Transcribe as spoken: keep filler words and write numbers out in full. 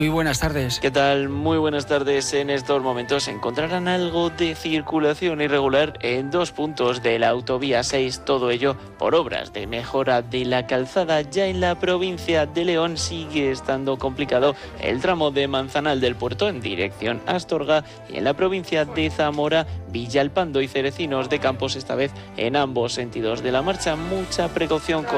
Muy buenas tardes. ¿Qué tal? Muy buenas tardes. En estos momentos encontrarán algo de circulación irregular en dos puntos de la autovía seis, todo ello por obras de mejora de la calzada. Ya en la provincia de León sigue estando complicado el tramo de Manzanal del Puerto en dirección Astorga, y en la provincia de Zamora, Villalpando y Cerecinos de Campos, esta vez en ambos sentidos de la marcha. Mucha precaución con